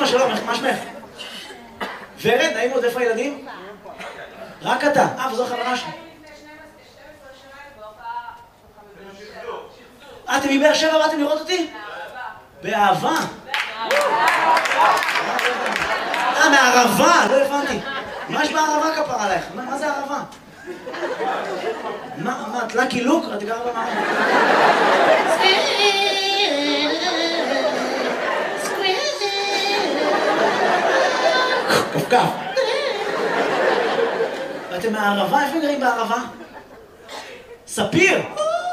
שלום, מה שמך? ורד, נעים עוד, איפה הילדים? רק אתה. וזו החברה שלי. אתם מבאר שבע באתם לראות אותי? באהבה. מהערבה, לא הבנתי. מה יש בערבה כפרה עלייך? מה זה ערבה? מה, את לקי לוק? את גרה במערבה. כפכף. ואתם מהערבה? איפה גרים בערבה? ספיר!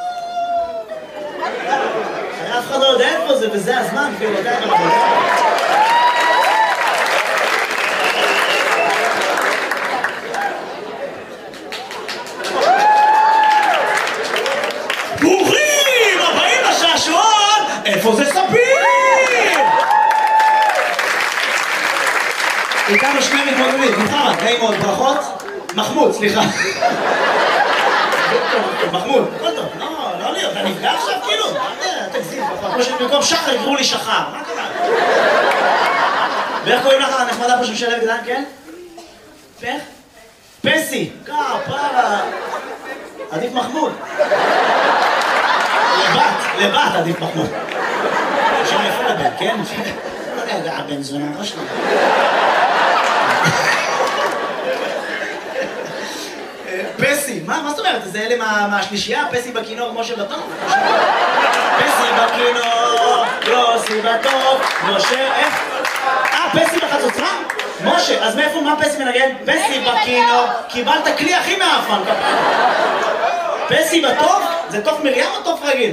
אף אחד לא יודע איפה זה, וזה הזמן, כאילו, אתה יודע. ברוכים הבאים לשעשועון! איפה זה ספיר? איתנו שני מתמודדים, מוחמד, נעים מאוד, ברכות? מחמוד, סליחה. מחמוד, הכל טוב, לא לי, אתה נפגע עכשיו כאילו? תגזים, כמו שבמקום שחר יקראו לי שחר, מה קרה? ואיך קוראים לך הנחמדה פה שמשלב גדן, כן? איך? פסי, פרה. עדיף מחמוד. לבת עדיף מחמוד. שם יפה לבן, כן? לא יודע, הבן זונה, לא שלנו. פסי, מה זאת אומרת? זה אלה מהשלישייה? פסי בכינור, משה בטוב? פסי בכינור, יוסי בטוב, משה, איך? פסי בחצוצרה? משה, אז מאיפה מה פסי מנגן? פסי בכינור, קיבלת כלי הכי מאפן. פסי בטוב? זה תוף מרים או תוף רגיל?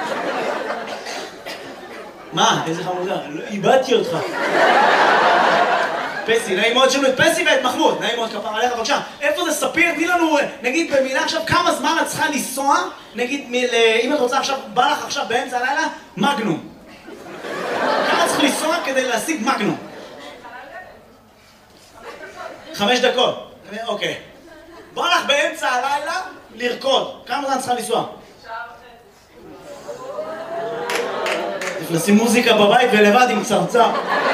מה? איזה חמודה, איבדתי אותך. פסי, נעים מאוד שלנו את פסי ואת מחמוד, נעים מאוד כפר עליך, בבקשה. איפה זה ספיר? תני לנו, נגיד במילה עכשיו, כמה זמן את צריכה לנסוע, נגיד, אם את רוצה עכשיו, בא לך עכשיו באמצע הלילה, מגנום. כמה צריך לנסוע כדי להשיג מגנום? 5 דקות. אוקיי. בא לך באמצע הלילה לרקוד. כמה זמן צריכה לנסוע? לשים מוזיקה בבית ולבד עם צרצר.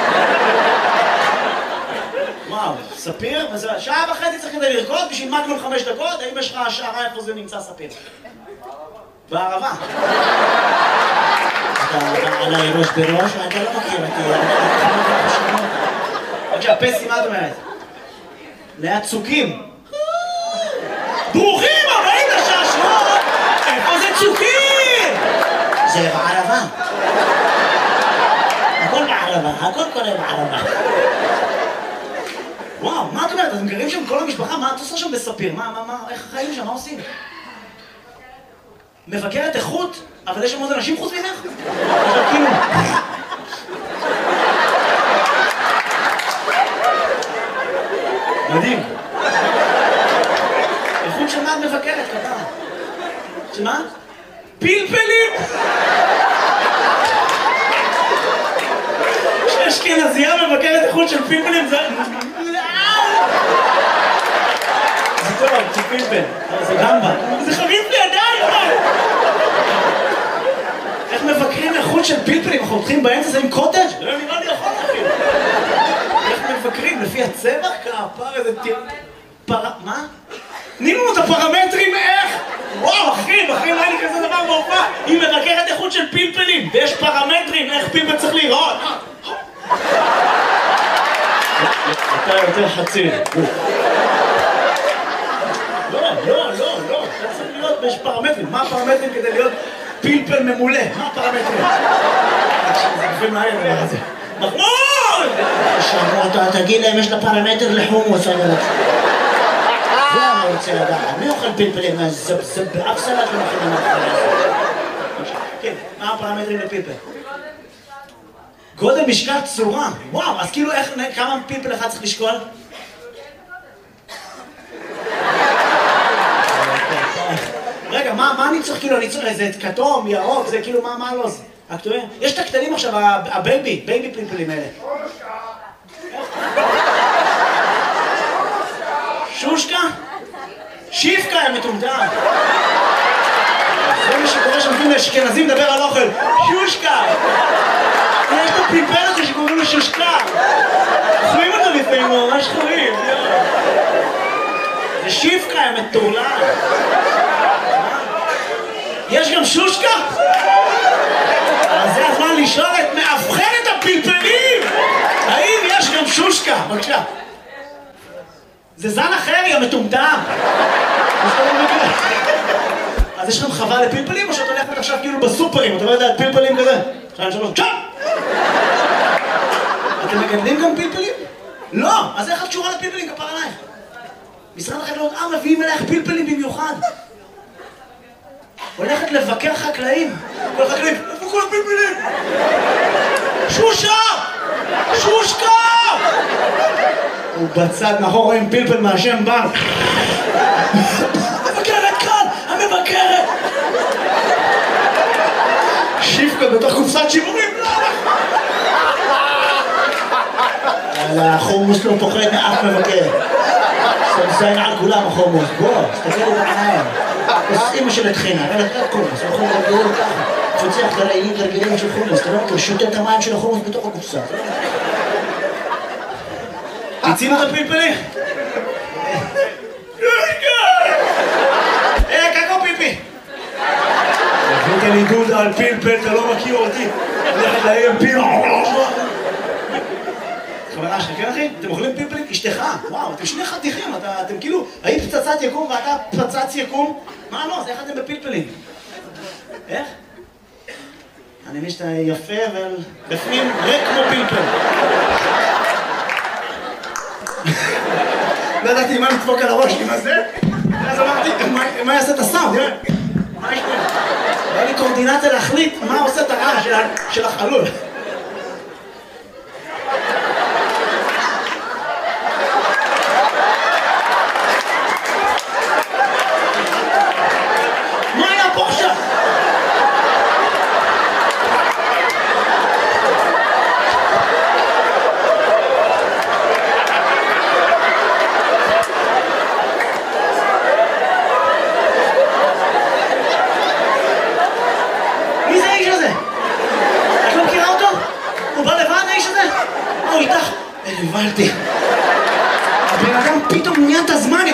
וואו, ספיר? שעה וחצי צריך כדי לרקוד בשביל מגנום 5 דקות? האם יש לך השערה איפה זה נמצא ספיר? בערבה. אתה עליי ראש בראש, אתה לא מכיר אותי. בבקשה, פסי, מה את אומרת? ליד צוקים. ברוכים הבאים לשעשועון! איפה זה צוקים? זה בערבה. הכל בערבה, הכל קורה בערבה. וואו, מה את אומרת? אתם גרים שם כל המשפחה? מה את עושה שם בספיר? איך חיים שם? מה עושים? מבקרת איכות? אבל יש שם עוד אנשים חוץ ממך? עכשיו כאילו... מדהים. איכות של מה את מבקרת, כפרה? שמה? פלפלים! שאשכנזייה מבקרת איכות של פלפלים זה... זה טוב, זה פלפל, זה גמבה. זה חריף לידיים! איך מבקרים איכות של פלפלים? אנחנו הולכים באמצע זה עם קוטג'? לא נראה לי יכול אפילו. איך מבקרים? לפי הצבע? כפר איזה תיר... מה? תני לנו את הפרמטרים איך? וואו, אחי, לא היה לי כזה דבר בהופעה. היא מבקרת איכות של פלפלים, ויש פרמטרים איך פלפל צריך לראות. אתה יותר חצי. לא. אתה צריך להיות, יש פרמטרים. מה הפרמטרים כדי להיות פלפל ממולא? מה הפרמטרים? זה גופים מהר דבר הזה. מחמוד! שאמרת, תגיד להם, יש לה פרמטר לחומוס, אני רוצה. זה אני רוצה לדעת. מי אוכל פלפלים? זה באף סלט לא מכינים מהחיים הזה. כן, מה הפרמטרים לפלפל? גודל, משקל, צורה. וואו, אז כאילו כמה פלפל אחד צריך לשקול? רגע, מה אני צריך כאילו? אני צריך איזה כתום, ירוק, זה כאילו מה לא זה? הכתובים? יש את הקטנים עכשיו, הבייבי פלפלים האלה. שושקה? שיפקה, הם מטומטם. זה מה שקורה שמתאים לאשכנזים לדבר על אוכל. שושקה! יש את הפלפל הזה שקוראים לו שושקה. שושקה, יא מטורלל. יש גם שושקה? אז זה הזמן לשאול את מאבחנת הפלפלים! האם יש גם שושקה? בבקשה. זה זן אחר, יא מטומטם. אז יש לכם חווה לפלפלים, או שאת הולכת עכשיו כאילו בסופרים, אתה לא יודע, פלפלים כזה? 2, 3, צ'אפ! אתם מגדלים גם פלפלים? לא! אז איך את קשורה לפלפלים? כפר עלייך. משרד החקלאות מביאים אלייך פלפלים במיוחד. הולכת לבקר חקלאים. כל חקלאים, איפה כל הפלפלים? שושה! שושקה! הוא בצד מאחור רואים פלפל מהשם בן. המבקרת כאן! המבקרת! שיפקה בתוך קופסת שימורים. החומוס לא פוחד מאף מבקר. סמזיין על כולם החומוס. בוא, תסתכל את העיניים. אז אמא של התחינה, אבל אתה קומוס, הוא יכול לגרר ככה. תפצח גרעינים גרגירים של חומוס, אתה לא מכיר, שותה את המים של החומוס בתוך הקופסה. הצינו את הפלפלים? קקו פיפי! הבאת לי דודה על פלפל, אתה לא מכיר אותי. הולכת להם פיל. חברה שלך, כן אחי? אתם אוכלים פלפלים? אשתך, וואו, אתם שני חתיכים, אתם כאילו, היית פצצת יקום ואתה פצץ יקום? מה לא? אז איך אתם בפלפלים? איך? אני מבין שאתה יפה ובפנים ריק כמו פלפל. לא ידעתי מה לדפוק על הראש עם הזה, ואז אמרתי, מה יעשה את הסאונד? מה יש פה? היה לי קורדינציה להחליט מה עושה את הרעש של החלול. הבנתי. הבן אדם פתאום נהיה את הזמן.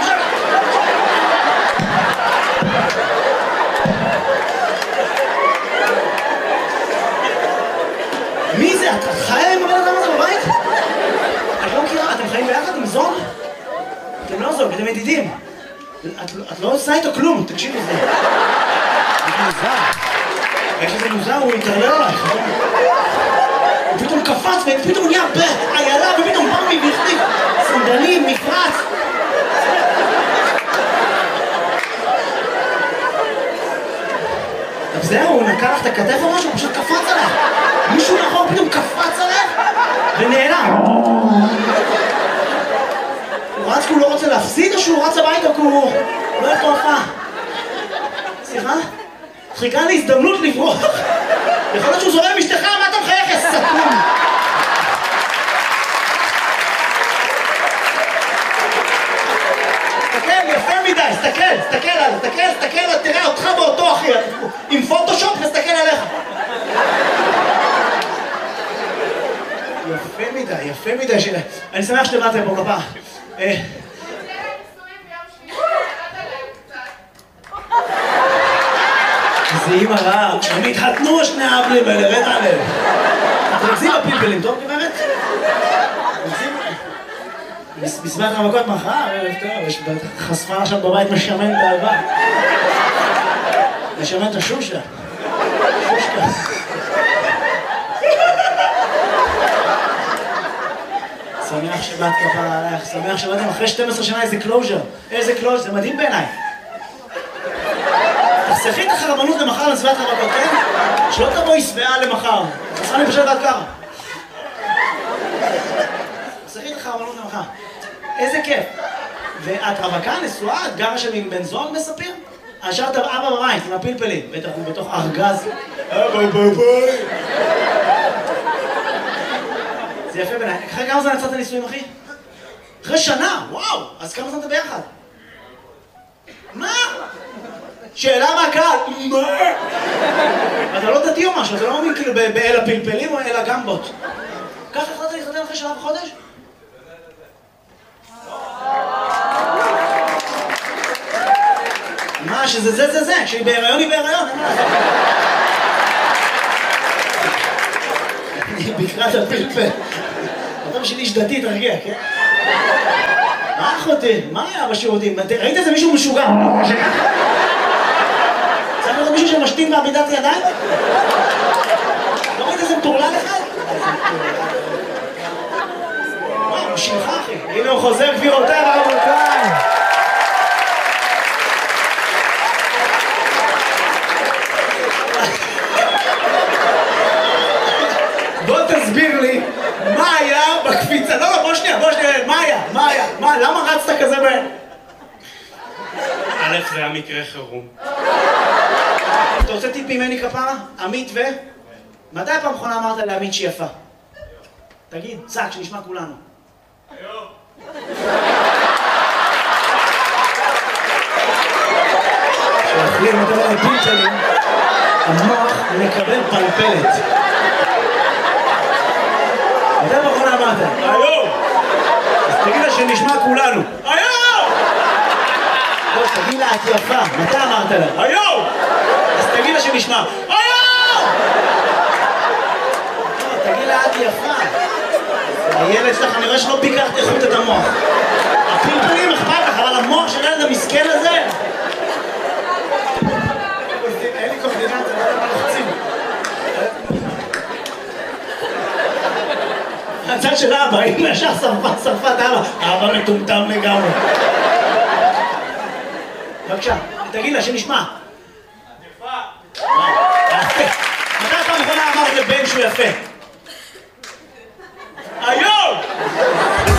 מי זה? את חיה עם הבן אדם הזה בבית? את לא מכירה? אתם חיים ביחד עם זוג? אתם לא זוג, אתם ידידים. את לא עושה איתו כלום, תקשיב לזה. זה מוזר. איך שזה מוזר, הוא יתרלל עלייך. הוא פתאום קפץ ופתאום הוא נהיה בעיילה ופתאום בא מבפנים סנדלים, מפרץ. זהו, הוא נקע לך את הכתף או משהו, הוא פשוט קפץ עליך. מישהו נכון פתאום קפץ עליך ונעלם. הוא רץ כי הוא לא רוצה להפסיד או שהוא רץ הביתה כי הוא לא הולך להופעה? סליחה? חיכה להזדמנות לברוח. יכול להיות שהוא זורם עם אשתך, מה אתה מחייך, יא סתום? תסתכל, יפה מדי, תסתכל, תראה אותך באותו אחי, עם פוטושופ נסתכל עליך. יפה מדי, אני שמח שבאתם פה כפה. זה אימא רעה, הם התחתנו שני האבלים האלה, רד עליהם. אתם מגזים בפלפלים, טוב גברת? בסביבת המכות מחר, טוב, יש חשפה עכשיו בבית משמן את האהבה. משמן את השושה. שושקה. שמח שבאת כפרה עלייך, שמח שבאתם אחרי 12 שנה איזה קלוז'ר. איזה קלוז'ר, זה מדהים בעיניי. תחסכי את החרבנות למחר לסביבת המכות, כן? שלא תבואי שבעה למחר. תעשה לי פשוט עד ככה. תחסכי את החרבנות למחר. איזה כיף. ואת רווקה, נשואה, את גרה שם עם בן זוג מספיר? השארת אבא בבית עם הפלפלים, בטח הוא בתוך ארגז. אבא בבית. זה יפה בעיניי. אחרי כמה זמן יצאת הנישואים, אחי? אחרי שנה, וואו! אז כמה זמן אתה ביחד? מה? שאלה מהקהל, מה? אתה לא דתי או משהו, אתה לא מאמין כאילו באל הפלפלים או אל הגמבות. ככה החלטת להתחתן אחרי שנה וחודש? אמרה שזה זה, כשהיא בהיריון היא בהיריון, אין מה לעשות. היא ביקרה את הפלפל. אתה בשביל איש דתי, תרגיע, כן? מה אחותי? מה היה בשירותים? ראית איזה מישהו משוגע? צריך לראות מישהו שמשתין בעמידת ידיים? לא ראית איזה מטורלל אחד? מה, הוא שלך אחי. הנה הוא חוזר גבירותיי ורבותיי. בוא תסביר לי מה היה בקפיצה. לא, בוא שנייה, מה היה? מה, למה רצת כזה מהר? א', זה היה מקרה חירום. אתה רוצה טיפ ממני כפרה? עמית ו? מתי הפעם האחרונה אמרת לעמית שהיא יפה? תגיד, צעק, שנשמע כולנו. היום. כשאוכלים אותו לפלפלים, המוח מקבל פלפלת. מתי הפעם האחרונה אמרת? היום! אז תגיד לה שנשמע כולנו. היום! לא, תגיד לה, את יפה. מתי אמרת לה? היום! אז תגיד לה שנשמע. היום! לא, תגיד לה, את יפה. הילד שלך, אני רואה שלא ביקרת איכות את המוח. הפלפלים אכפת לך, אבל המוח של הילד המסכן הזה... אין לי קורדינציה, לא יודע מה לחצים. הצד של אבא, הנה ישר שרפה את אבא. אבא מטומטם לגמרי. בבקשה, תגיד לה שנשמע. יפה. מתי פעם אחרונה אמרת לבן שהוא יפה?